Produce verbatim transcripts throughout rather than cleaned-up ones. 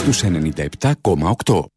στους ενενήντα επτά κόμμα οκτώ.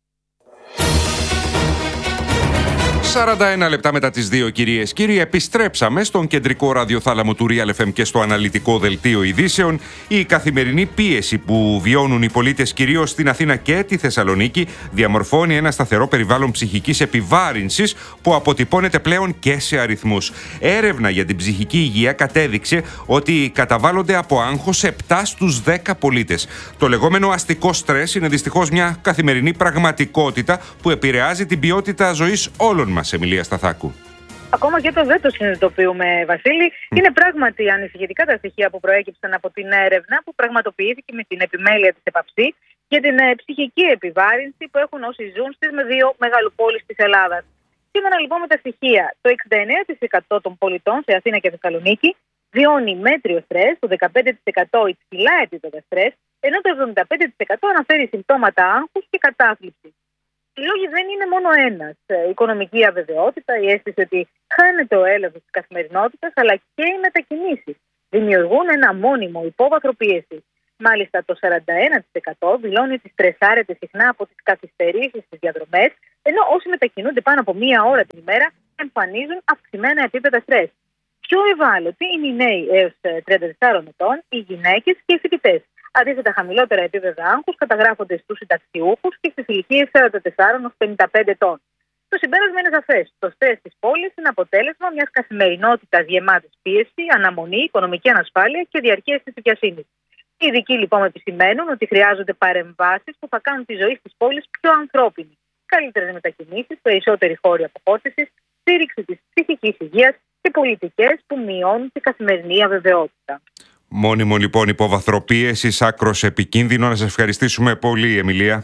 σαράντα ένα λεπτά μετά τις δύο, κυρίες κύριοι, επιστρέψαμε στον κεντρικό ραδιοθάλαμο του Real εφ εμ και στο αναλυτικό δελτίο ειδήσεων. Η καθημερινή πίεση που βιώνουν οι πολίτες κυρίως στην Αθήνα και τη Θεσσαλονίκη διαμορφώνει ένα σταθερό περιβάλλον ψυχικής επιβάρυνσης που αποτυπώνεται πλέον και σε αριθμούς. Έρευνα για την ψυχική υγεία κατέδειξε ότι καταβάλλονται από άγχος επτά στους δέκα πολίτες. Το λεγόμενο αστικό στρες είναι δυστυχώς μια καθημερινή πραγματικότητα που επηρεάζει την ποιότητα ζωής όλων μας. Εμιλία Σταθάκου. Ακόμα και το δεν το συνειδητοποιούμε, Βασίλη. Mm. Είναι πράγματι ανησυχητικά τα στοιχεία που προέκυψαν από την έρευνα που πραγματοποιήθηκε με την επιμέλεια της ΕΠΑΦΣΥ για την ε, ψυχική επιβάρυνση που έχουν όσοι ζουν στις με δύο μεγαλοπόλεις της Ελλάδας. Σύμφωνα λοιπόν με τα στοιχεία, το εξήντα εννέα τοις εκατό των πολιτών σε Αθήνα και Θεσσαλονίκη βιώνει μέτριο στρες, το δεκαπέντε τοις εκατό υψηλά επίπεδα στρες, ενώ το εβδομήντα πέντε τοις εκατό αναφέρει συμπτώματα άγχους και κατάθλιψης. Οι λόγοι δεν είναι μόνο ένας. Η οικονομική αβεβαιότητα, η αίσθηση ότι χάνεται ο έλεγχος της καθημερινότητας, αλλά και οι μετακινήσεις δημιουργούν ένα μόνιμο υπόβαθρο πίεση. Μάλιστα, το σαράντα ένα τοις εκατό δηλώνει ότι στρεσάρεται συχνά από τις καθυστερήσεις στις διαδρομές, ενώ όσοι μετακινούνται πάνω από μία ώρα την ημέρα εμφανίζουν αυξημένα επίπεδα στρες. Πιο ευάλωτοι είναι οι νέοι έως τριάντα τεσσάρων ετών, οι γυναίκες και οι φοιτητές. Αντίθετα, χαμηλότερα επίπεδα άγχους καταγράφονται στους συνταξιούχους και στις ηλικίες σαράντα τεσσάρων έως πενήντα πέντε ετών. Το συμπέρασμα είναι σαφές. Το στρες της πόλης είναι αποτέλεσμα μιας καθημερινότητας γεμάτης πίεση, αναμονή, οικονομική ανασφάλεια και διαρκή αίσθηση δικαιοσύνης. Οι ειδικοί λοιπόν επισημαίνουν ότι χρειάζονται παρεμβάσεις που θα κάνουν τη ζωή της πόλης πιο ανθρώπινη. Καλύτερες μετακινήσεις, περισσότεροι χώροι αποχώρησης, στήριξη της ψυχικής υγείας και πολιτικές που μειώνουν την καθημερινή αβεβαιότητα. Μόνιμο λοιπόν υπόβαθρο πίεσης, άκρος επικίνδυνο. Να σας ευχαριστήσουμε πολύ, Εμιλία.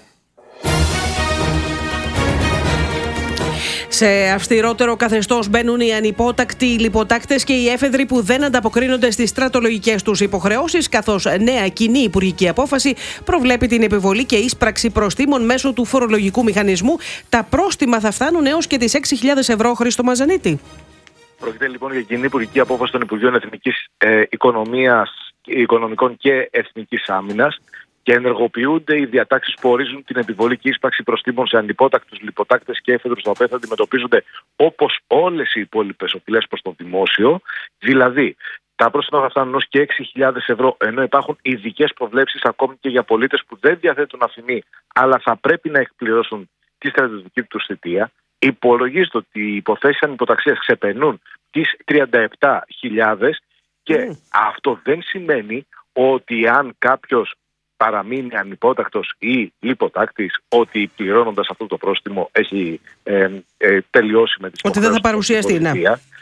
Σε αυστηρότερο καθεστώς μπαίνουν οι ανυπότακτοι, οι λιποτάκτες και οι έφεδροι που δεν ανταποκρίνονται στις στρατολογικές τους υποχρεώσεις, καθώς νέα κοινή υπουργική απόφαση προβλέπει την επιβολή και ίσπραξη προστίμων μέσω του φορολογικού μηχανισμού. Τα πρόστιμα θα φτάνουν έως και τις έξι χιλιάδες ευρώ, Χρήστο Μαζανίτη. Πρόκειται λοιπόν για κοινή υπουργική απόφαση των Υπουργείων Εθνικής ε, Οικονομίας, Οικονομικών και Εθνικής Άμυνας και ενεργοποιούνται οι διατάξεις που ορίζουν την επιβολή και ίσπραξη προστίμων σε ανυπότακτους, λιποτάκτες και έφεδρους, τα οποία θα αντιμετωπίζονται όπως όλες οι υπόλοιπες οφειλές προς το δημόσιο. Δηλαδή, τα πρόστιμα θα φτάνουν ως και έξι χιλιάδες ευρώ, ενώ υπάρχουν ειδικές προβλέψεις ακόμη και για πολίτες που δεν διαθέτουν αφημί, αλλά θα πρέπει να εκπληρώσουν τη στρατιωτική τους θητεία. Υπολογίζεται ότι οι υποθέσεις ανυποταξίας ξεπερνούν τις τριάντα επτά χιλιάδες και mm. αυτό δεν σημαίνει ότι αν κάποιος παραμείνει ανυπότακτος ή λιποτάκτης, ότι πληρώνοντας αυτό το πρόστιμο έχει ε, ε, τελειώσει με τις ότι δεν θα παρουσιαστεί, ναι.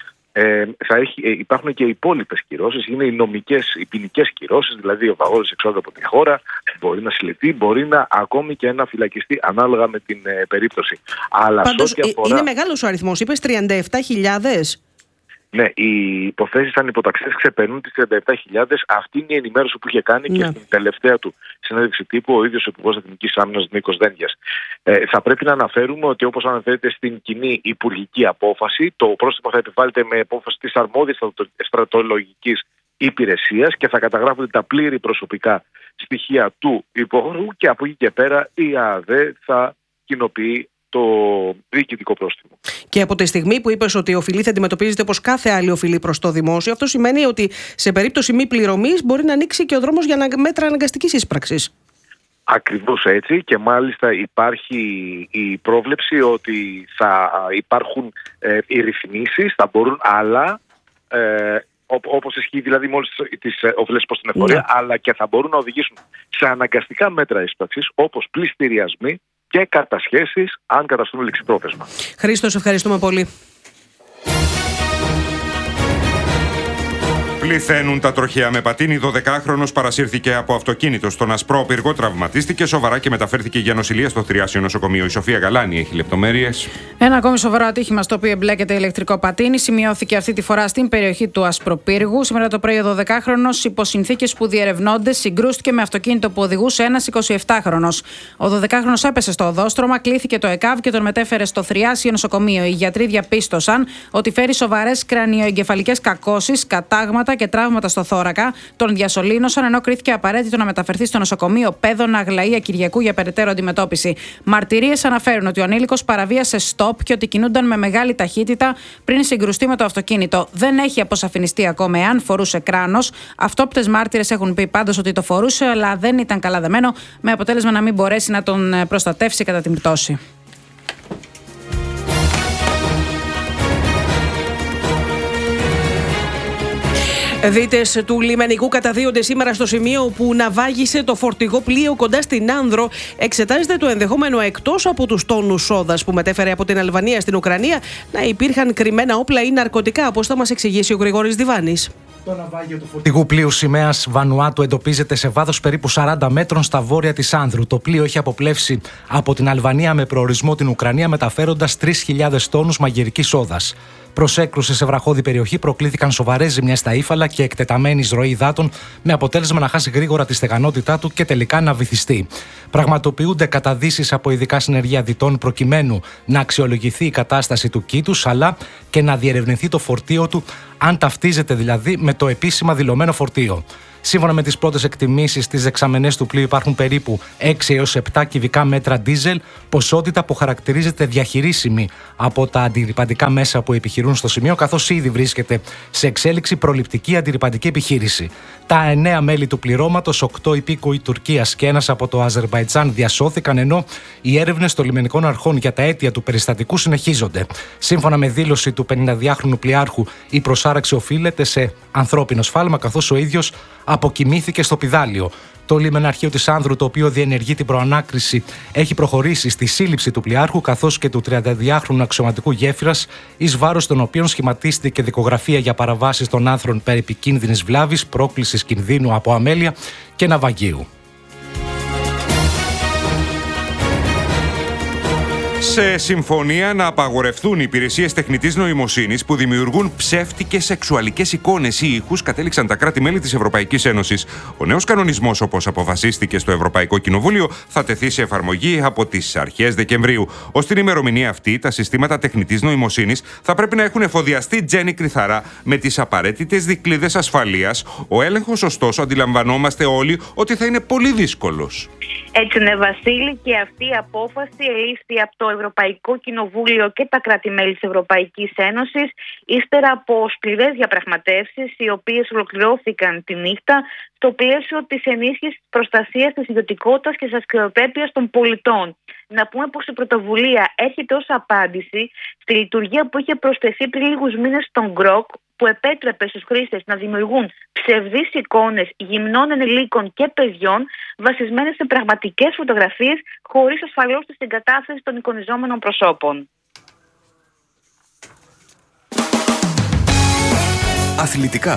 Ε, θα έχει, ε, υπάρχουν και οι υπόλοιπες κυρώσεις, είναι οι νομικές, οι ποινικές κυρώσεις, δηλαδή ο παγόδος εξόδου από τη χώρα, μπορεί να συλληφθεί, μπορεί να ακόμη και να φυλακιστεί ανάλογα με την ε, περίπτωση. Αλλά πάντως αφορά... είναι μεγάλος ο αριθμός, είπες τριάντα επτά χιλιάδες. Ναι, οι υποθέσεις ανυποταξίας ξεπερνούν τις τριάντα επτά χιλιάδες. Αυτή είναι η ενημέρωση που είχε κάνει ναι. και στην τελευταία του συνέντευξη τύπου ο ίδιος ο Υπουργός Εθνικής Άμυνας Νίκος Δένδιας. Ε, θα πρέπει να αναφέρουμε ότι όπως αναφέρεται στην κοινή υπουργική απόφαση, το πρόστιμο θα επιβάλλεται με απόφαση της αρμόδιας στρατολογικής υπηρεσίας και θα καταγράφονται τα πλήρη προσωπικά στοιχεία του υπογρού και από εκεί και πέρα η ΑΔΕ θα κοινοποιεί το διοικητικό πρόστιμο. Και από τη στιγμή που είπες ότι η οφειλή θα αντιμετωπίζεται όπως κάθε άλλη οφειλή προς το δημόσιο, αυτό σημαίνει ότι σε περίπτωση μη πληρωμής μπορεί να ανοίξει και ο δρόμος για μέτρα αναγκαστικής ίσπραξης. Ακριβώς έτσι, και μάλιστα υπάρχει η πρόβλεψη ότι θα υπάρχουν ε, οι ρυθμίσεις, θα μπορούν, αλλά ε, όπως ισχύει δηλαδή μόλις τις οφειλές προς την εφορία, ναι. αλλά και θα μπορούν να οδηγήσουν σε αναγκαστικά μέτρα ίσπραξης όπως πληστηριασμοί και κατασχέσεις αν καταστούν ληξιπρόθεσμα. Χρήστο, σε ευχαριστούμε πολύ. Πληθαίνουν τα τροχαία με πατίνι. δωδεκάχρονος παρασύρθηκε από αυτοκίνητο στον Ασπρόπυργο, τραυματίστηκε σοβαρά και μεταφέρθηκε για νοσηλεία στο Θριάσιο Νοσοκομείο. Η Σοφία Γαλάνη έχει λεπτομέρειες. Ένα ακόμη σοβαρό ατύχημα στο οποίο εμπλέκεται ηλεκτρικό πατίνι σημειώθηκε αυτή τη φορά στην περιοχή του Ασπροπύργου. Σήμερα το πρωί ο δωδεκάχρονος, υπό συνθήκες που διερευνώνται, συγκρούστηκε με αυτοκίνητο που οδηγούσε ένας εικοσιεπτάχρονος. Ο δωδεκάχρονος έπεσε στο οδόστρωμα, κλήθηκε το ΕΚΑΒ και τον μετέφερε στο Θριάσιο Νοσοκομείο. Οι γιατροί διαπίστωσαν ότι φέρει σοβαρές κρανιοεγκεφαλικές κακώσεις, κατάγματα και και τραύματα στο θώρακα. Τον διασωλήνωσαν, ενώ κρίθηκε απαραίτητο να μεταφερθεί στο νοσοκομείο Πέδωνα Αγλαία Κυριακού για περαιτέρω αντιμετώπιση. Μαρτυρίες αναφέρουν ότι ο ανήλικος παραβίασε στοπ και ότι κινούνταν με μεγάλη ταχύτητα πριν συγκρουστεί με το αυτοκίνητο. Δεν έχει αποσαφινιστεί ακόμα εάν φορούσε κράνος. Αυτόπτες μάρτυρες έχουν πει πάντως ότι το φορούσε, αλλά δεν ήταν καλά δεμένο, με αποτέλεσμα να μην μπορέσει να τον προστατεύσει κατά την πτώση. Δίτες του λιμενικού καταδύονται σήμερα στο σημείο που ναυάγησε το φορτηγό πλοίο κοντά στην Άνδρο. Εξετάζεται το ενδεχόμενο, εκτός από τους τόνους σόδας που μετέφερε από την Αλβανία στην Ουκρανία, να υπήρχαν κρυμμένα όπλα ή ναρκωτικά, όπως θα μας εξηγήσει ο Γρηγόρης Διβάνης. Το ναυάγιο του φορτηγού πλοίου σημαίας Βανουάτου εντοπίζεται σε βάθος περίπου σαράντα μέτρων στα βόρεια της Άνδρου. Το πλοίο έχει αποπλεύσει από την Αλβανία με προορισμό την Ουκρανία, μεταφέροντας τρεις χιλιάδες τόνους μαγειρικής σόδας. Προς έκρουση σε βραχώδη περιοχή προκλήθηκαν σοβαρές ζημιές στα ύφαλα και εκτεταμένη εισρωή υδάτων, με αποτέλεσμα να χάσει γρήγορα τη στεγανότητά του και τελικά να βυθιστεί. Πραγματοποιούνται καταδύσεις από ειδικά συνεργεία διτών προκειμένου να αξιολογηθεί η κατάσταση του κήτους, αλλά και να διερευνηθεί το φορτίο του, αν ταυτίζεται δηλαδή με το επίσημα δηλωμένο φορτίο. Σύμφωνα με τις πρώτες εκτιμήσεις, στις δεξαμενές του πλοίου υπάρχουν περίπου έξι έως επτά κυβικά μέτρα ντίζελ, ποσότητα που χαρακτηρίζεται διαχειρίσιμη από τα αντιρρυπαντικά μέσα που επιχειρούν στο σημείο, καθώς ήδη βρίσκεται σε εξέλιξη προληπτική αντιρρυπαντική επιχείρηση. Τα εννέα μέλη του πληρώματος, οκτώ υπήκοοι Τουρκίας και ένας από το Αζερμπαϊτζάν, διασώθηκαν, ενώ οι έρευνες των λιμενικών αρχών για τα αίτια του περιστατικού συνεχίζονται. Σύμφωνα με δήλωση του πενηνταδυάχρονου πλοιάρχου, η προσάραξη οφείλεται σε ανθρώπινο σφάλμα, καθώς ο ίδιος αποκοιμήθηκε στο πηδάλιο. Το λιμεναρχείο της Άνδρου, το οποίο διενεργεί την προανάκριση, έχει προχωρήσει στη σύλληψη του πλοιάρχου καθώς και του τριανταδυάχρονου αξιωματικού γέφυρας, εις βάρος των οποίων σχηματίστηκε δικογραφία για παραβάσεις των άνθρων περί επικίνδυνης βλάβης, πρόκλησης κινδύνου από αμέλεια και ναυαγίου. Σε συμφωνία να απαγορευτούν οι υπηρεσίες τεχνητής νοημοσύνης που δημιουργούν ψεύτικες σεξουαλικές εικόνες ή ήχους, κατέληξαν τα κράτη-μέλη της Ευρωπαϊκής Ένωσης. Ο νέος κανονισμός, όπως αποφασίστηκε στο Ευρωπαϊκό Κοινοβούλιο, θα τεθεί σε εφαρμογή από τις αρχές Δεκεμβρίου. Ως την ημερομηνία αυτή, τα συστήματα τεχνητής νοημοσύνης θα πρέπει να έχουν εφοδιαστεί τζένι κρυθαρά με τις απαραίτητες δικλείδες ασφαλείας. Ο έλεγχος, ωστόσο, αντιλαμβανόμαστε όλοι ότι θα είναι πολύ δύσκολος. Έτσι είναι, Βασίλη, και αυτή η απόφαση ελήφθη από το Ευρωπαϊκό Κοινοβούλιο και τα κράτη-μέλη της Ευρωπαϊκής Ένωσης ύστερα από σκληρές διαπραγματεύσεις, οι οποίες ολοκληρώθηκαν τη νύχτα στο πλαίσιο της ενίσχυσης της προστασίας της ιδιωτικότητας και της αξιοπρέπειας των πολιτών. Να πούμε πως η πρωτοβουλία έρχεται ως απάντηση στη λειτουργία που είχε προσθεθεί πριν λίγους μήνες στον γκροκ, που επέτρεπε στους χρήστες να δημιουργούν ψευδείς εικόνες γυμνών ενηλίκων και παιδιών βασισμένες σε πραγματικές φωτογραφίες, χωρίς ασφαλώς τη συγκατάθεση των εικονιζόμενων προσώπων. Αθλητικά.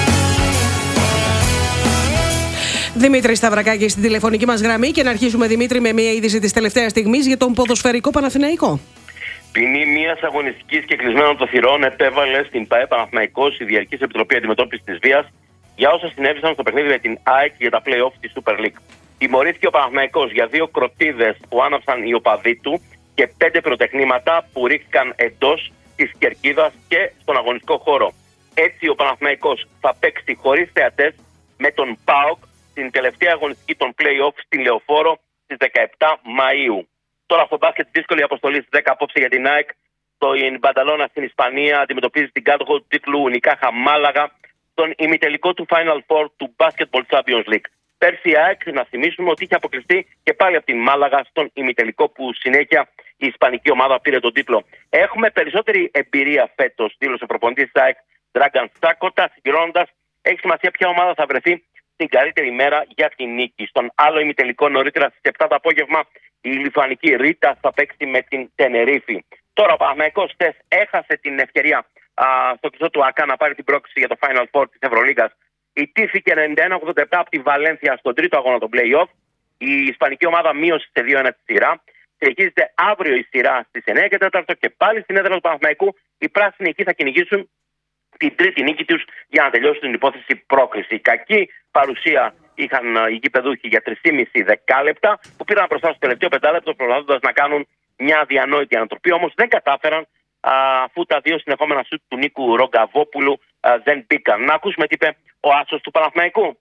Δημήτρη Σταυρακάκη στην τηλεφωνική μας γραμμή, και να αρχίσουμε, Δημήτρη, με μια είδηση της τελευταίας στιγμής για τον ποδοσφαιρικό Παναθηναϊκό. Ποινή μιας αγωνιστικής και κλεισμένων των θυρών επέβαλε στην ΠΑΕ Παναθηναϊκός η Διαρκής Επιτροπή Αντιμετώπισης της Βίας για όσα συνέβησαν στο παιχνίδι με την ΑΕΚ για τα play-off της Super League. Τιμωρήθηκε ο Παναθηναϊκός για δύο κροτίδες που άναψαν οι οπαδοί του και πέντε πυροτεχνήματα που ρίχθηκαν εντός της κερκίδας και στον αγωνιστικό χώρο. Έτσι, ο Παναθηναϊκός θα παίξει χωρίς θεατές με τον ΠΑΟΚ στην τελευταία αγωνιστική των play-off στην Λεωφόρο στις δεκαεπτά Μαΐου. Τώρα στο μπάσκετ, δύσκολη αποστολή στις δέκα απόψε για την ΑΕΚ. Το Μπανταλώνα στην Ισπανία αντιμετωπίζει την κάτοχο του τίτλου Νικάχα Μάλαγα στον ημιτελικό του Final Four του Basketball Champions League. Πέρσι η ΑΕΚ, να θυμίσουμε ότι είχε αποκλειστεί και πάλι από την Μάλαγα στον ημιτελικό, που συνέχεια η ισπανική ομάδα πήρε τον τίτλο. Έχουμε περισσότερη εμπειρία φέτος, δήλωσε ο προπονητής της ΑΕΚ, Dragan Stakota, συγκρίνοντας, έχει σημασία ποια ομάδα θα βρεθεί την καλύτερη μέρα για την νίκη. Στον άλλο ημιτελικό, νωρίτερα στις επτά το απόγευμα, η Λιθουανική Ρίτα θα παίξει με την Τενερίφη. Τώρα ο Παναθηναϊκός χθες έχασε την ευκαιρία α, στο κλειστό του ΑΚΑ να πάρει την πρόκληση για το Final Four της Ευρωλίγκας. Ιτήθηκε ενενήντα ένα ογδόντα επτά από τη Βαλένθια στον τρίτο αγώνα των play-off. Η ισπανική ομάδα μείωσε σε δύο ένα τη σειρά. Συνεχίζεται αύριο η σειρά στις εννέα και τέσσερα και πάλι στην έδρα του Παναθηναϊκού. Οι πράσινοι εκεί θα κυνηγήσουν την τρίτη νίκη τους για να τελειώσουν την υπόθεση πρόκριση. Κακή παρουσία είχαν οι γηπεδούχοι για τρία και μισό δεκάλεπτα, που πήραν μπροστά στο τελευταίο πεντάλεπτο, προσπαθώντας να κάνουν μια αδιανόητη ανατροπή. Όμως δεν κατάφεραν, αφού τα δύο συνεχόμενα σουτ του Νίκου Ρογκαβόπουλου δεν μπήκαν. Να ακούσουμε τι είπε ο άσος του Παναθηναϊκού.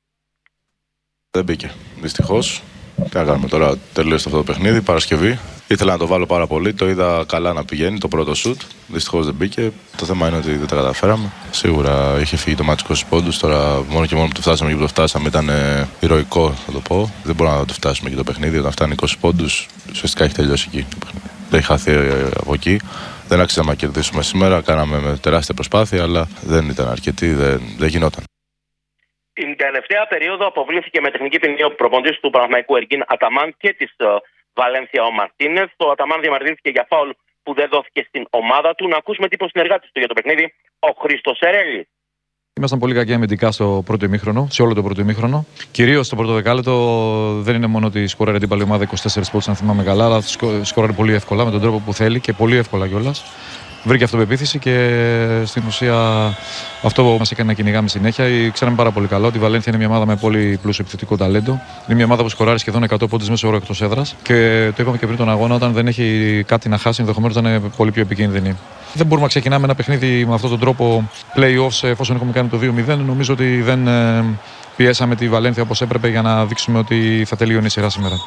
Δεν μπήκε, δυστυχώς. Τι να κάνουμε τώρα, τελείωσε αυτό το παιχνίδι, Παρασκευή. Ήθελα να το βάλω πάρα πολύ, το είδα καλά να πηγαίνει το πρώτο σουτ. Δυστυχώς δεν μπήκε. Το θέμα είναι ότι δεν τα καταφέραμε. Σίγουρα είχε φύγει το μάτι είκοσι πόντους. Τώρα μόνο και μόνο που το φτάσαμε και που το φτάσαμε ήταν ε, ηρωικό, θα το πω. Δεν μπορούμε να το φτάσουμε και το παιχνίδι. Όταν φτάνει είκοσι πόντους, ουσιαστικά έχει τελειώσει εκεί το παιχνίδι. Δεν έχει χαθεί ε, από εκεί. Δεν άξιζε να κερδίσουμε σήμερα. Κάναμε με τεράστια προσπάθεια, αλλά δεν ήταν αρκετή, δεν, δεν γινόταν. Την τελευταία περίοδο αποβλήθηκε με τεχνική ποινή ο προπονητής του Παναθηναϊκού Εργίν Αταμάν και της Βαλένθια ο Μαρτίνεθ. Ο Αταμάν διαμαρτυρήθηκε για φάουλ που δεν δόθηκε στην ομάδα του. Να ακούσουμε τι είπε ο συνεργάτης του για το παιχνίδι, ο Χρήστος Ερέλης. Ήμασταν πολύ κακοί αμυντικά στο πρώτο ημίχρονο, σε όλο το πρώτο ημίχρονο. Κυρίως στο πρώτο δεκάλεπτο δεν είναι μόνο ότι σκοράρει την αντίπαλη ομάδα είκοσι τέσσερις πόντους, αν θυμάμαι καλά, αλλά σκοράρει πολύ εύκολα με τον τρόπο που θέλει και πολύ εύκολα κιόλας. Βρήκε αυτοπεποίθηση και στην ουσία αυτό που μας έκανε να κυνηγάμε συνέχεια. Ξέραμε πάρα πολύ καλά ότι η Βαλένθια είναι μια ομάδα με πολύ πλούσιο επιθετικό ταλέντο. Είναι μια ομάδα που σκοράρει σχεδόν εκατό πόντους μέσω όρο εκτός έδρας. Και το είπαμε και πριν τον αγώνα, όταν δεν έχει κάτι να χάσει, ενδεχομένως θα είναι πολύ πιο επικίνδυνη. Δεν μπορούμε να ξεκινάμε ένα παιχνίδι με αυτόν τον τρόπο play-offs εφόσον έχουμε κάνει το δύο μηδέν. Νομίζω ότι δεν πιέσαμε τη Βαλένθια όπως έπρεπε για να δείξουμε ότι θα τελειώνει η σειρά σήμερα.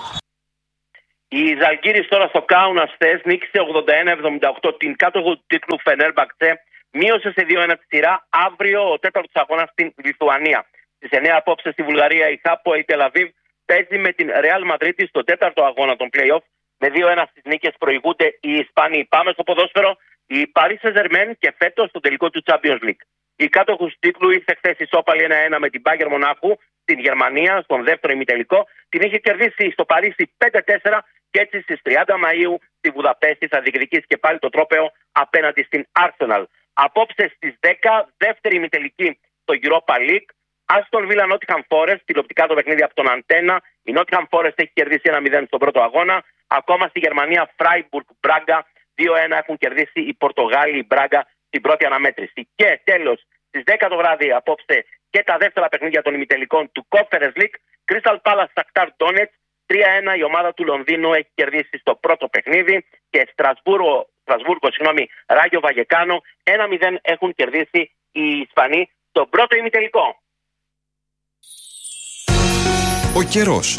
Η Ζαλγκίρις τώρα στο Κάουνας θες νίκησε ογδόντα ένα εβδομήντα οκτώ την κάτοχο του τίτλου Φενέρμπαχτσε, μείωσε σε δύο ένα τη σειρά. Αύριο ο τέταρτος αγώνας στην Λιθουανία. Στις εννιά απόψε στη Βουλγαρία η Χάπο η Τελαβίβ παίζει με την Ρεάλ Μαδρίτη στο τέταρτο αγώνα των play-off. Με δύο ένα στις νίκες προηγούνται οι Ισπανοί. Πάμε στο ποδόσφαιρο. Η Paris Saint-Germain και φέτος στο τελικό του Champions League. Η κάτοχος του τίτλου ήρθε χθες ισόπαλη ένα ένα με την Bayern Μονάχου στην Γερμανία, στον δεύτερο ημιτελικό. Την είχε κερδίσει στο Παρίσι πέντε τέσσερα και έτσι στις τριάντα Μαΐου στη Βουδαπέστη θα διεκδικήσει και πάλι το τρόπαιο απέναντι στην Arsenal. Απόψε στις δέκα, δεύτερη ημιτελική στο Europa League. Aston Villa Nottingham Forest, τηλεοπτικά το παιχνίδι από τον Αντένα. Η Nottingham Forest έχει κερδίσει ένα μηδέν στον πρώτο αγώνα. Ακόμα στη Γερμανία Freiburg Braga δύο ένα έχουν κερδίσει οι Πορτογάλοι, η Μπράγκα στην πρώτη αναμέτρηση. Και τέλος στις δέκα το βράδυ απόψε και τα δεύτερα παιχνίδια των ημιτελικών του Conference League. Crystal Palace Shakhtar Donetsk τρία ένα η ομάδα του Λονδίνου έχει κερδίσει στο πρώτο παιχνίδι και Στρασβούργο, Στρασβούργο συγγνώμη, Ράγιο Βαγεκάνο ένα μηδέν έχουν κερδίσει οι Ισπανοί στον πρώτο ημιτελικό. Ο καιρός.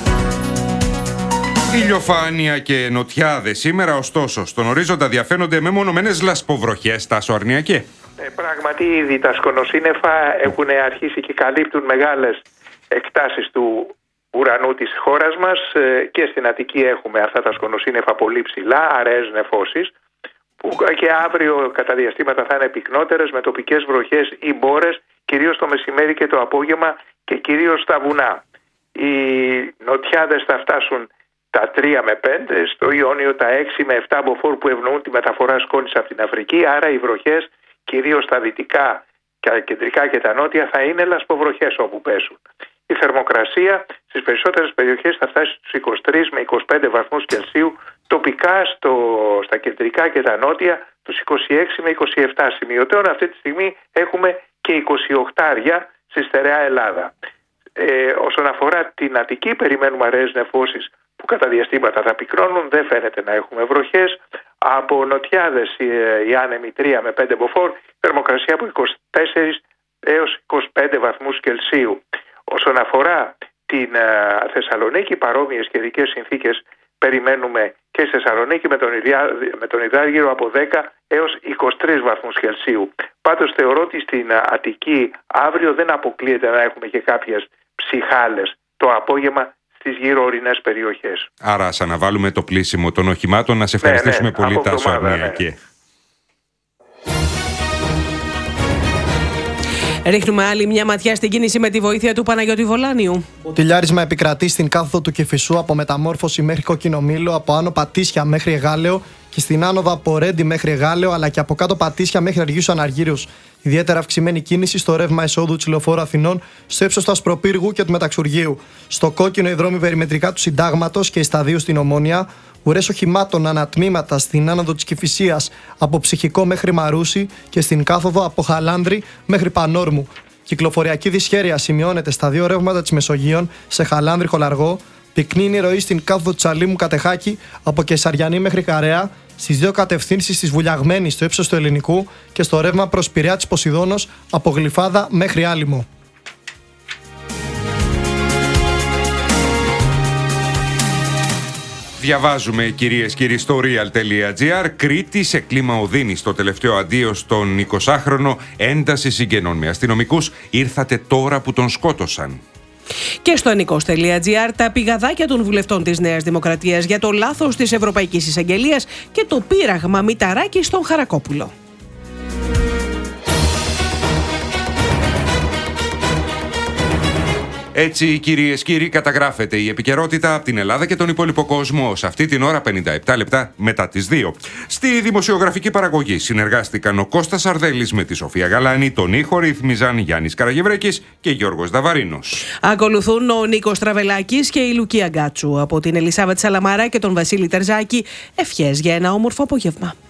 Ηλιοφάνεια και νοτιάδες σήμερα, ωστόσο, στον ορίζοντα διαφαίνονται μεμονωμένες λασποβροχές. Τάσο Αρνιακέ. Ε, πράγματι, ήδη τα σκονοσύννεφα έχουν αρχίσει και καλύπτουν μεγάλες εκτάσεις του ουρανού της χώρας μας ε, και στην Αττική έχουμε αυτά τα σκονοσύννεφα πολύ ψηλά, αραιές νεφώσεις, που και αύριο κατά διαστήματα θα είναι πυκνότερες με τοπικές βροχές ή μπόρες, κυρίως το μεσημέρι και το απόγευμα και κυρίως στα βουνά. Οι νοτιάδες θα φτάσουν τα τρία με πέντε, στο Ιόνιο τα έξι με επτά μποφόρ που ευνοούν τη μεταφορά σκόνης από την Αφρική, άρα οι βροχές κυρίως στα δυτικά, τα κεντρικά και τα νότια θα είναι λασποβροχές όπου πέσουν. Η θερμοκρασία στις περισσότερες περιοχές θα φτάσει στους είκοσι τρεις με είκοσι πέντε βαθμούς Κελσίου, τοπικά στο, στα κεντρικά και τα νότια τους είκοσι έξι με είκοσι επτά σημειωτέων. Αυτή τη στιγμή έχουμε και είκοσι οκτώ αριά στη στερεά Ελλάδα. Ε, όσον αφορά την Αττική, περιμένουμε αραιές νεφώσεις που κατά διαστήματα θα πυκνώνουν, δεν φαίνεται να έχουμε βροχές. Από νοτιάδες οι άνεμοι τρία με πέντε μποφόρ, θερμοκρασία από είκοσι τέσσερα έως είκοσι πέντε βαθμούς Κελσίου. Όσον αφορά την uh, Θεσσαλονίκη, παρόμοιες καιρικές συνθήκες περιμένουμε και στη Θεσσαλονίκη με τον, Ιδιά, με τον Ιδάργυρο από δέκα έως είκοσι τρεις βαθμούς Κελσίου. Πάντως θεωρώ ότι στην uh, Αττική αύριο δεν αποκλείεται να έχουμε και κάποιες ψυχάλες το απόγευμα στις γύρω ορεινές περιοχές. Άρα ας αναβάλουμε το πλήσιμο των οχημάτων. Να σε ευχαριστήσουμε ναι, ναι, πολύ, Τάσο Αρνιακέ. Ναι. Ρίχνουμε άλλη μια ματιά στην κίνηση με τη βοήθεια του Παναγιώτη Βολάνιου. Τηλιάρισμα επικρατεί στην κάθοδο του Κηφισού από Μεταμόρφωση μέχρι Κοκκινομήλο, από Άνω Πατήσια μέχρι Εγάλεο και στην άνοδο από Ρέντι μέχρι Εγάλεο, αλλά και από Κάτω Πατήσια μέχρι Αργίους Αναργύρους. Ιδιαίτερα αυξημένη κίνηση στο ρεύμα εσόδου της Λεωφόρου Αθηνών, στο ύψος του Ασπροπύργου και του Μεταξουργείου. Στο κόκκινο οι δρόμοι περιμετρικά του Συντάγματος και η Σταδίου στην Ομόνια. Ουρές οχημάτων ανατμήματα στην άνοδο της Κηφισίας από Ψυχικό μέχρι Μαρούσι και στην κάθοδο από Χαλάνδρη μέχρι Πανόρμου. Κυκλοφοριακή δυσχέρεια σημειώνεται στα δύο ρεύματα της Μεσογείων, σε Χαλάνδρη Χολαργό. Πυκνή είναι η ροή στην κάθοδο της Αλήμου Κατεχάκη από Κεσαριανή μέχρι Καρέα στις δύο κατευθύνσεις της Βουλιαγμένης στο ύψος του Ελληνικού και στο ρεύμα προς Πειραιά της Ποσειδώνος από Γλυφάδα μέχρι Άλυμο. Διαβάζουμε, κυρίες και κύριοι, στο real.gr. Κρήτη σε κλίμα οδύνη. Στο τελευταίο αντίο στον εικοσάχρονο, ένταση συγγενών με αστυνομικούς. Ήρθατε τώρα που τον σκότωσαν. Και στο ενικός.gr τα πηγαδάκια των βουλευτών της Νέας Δημοκρατίας για το λάθος της Ευρωπαϊκής Εισαγγελίας και το πείραγμα Μηταράκη στον Χαρακόπουλο. Έτσι, κυρίες και κύριοι, καταγράφεται η επικαιρότητα από την Ελλάδα και τον υπόλοιπο κόσμο σε αυτή την ώρα πενήντα επτά λεπτά μετά τις δύο. Στη δημοσιογραφική παραγωγή συνεργάστηκαν ο Κώστας Αρδέλης με τη Σοφία Γαλάνη, τον ήχο ρυθμίζαν Γιάννης Καραγευρέκης και Γιώργος Δαβαρίνος. Ακολουθούν ο Νίκος Τραβελάκης και η Λουκία Γκάτσου. Από την Ελισάβετ Σαλαμάρα και τον Βασίλη Τερζάκη, ευχές για ένα όμορφο απόγευμα.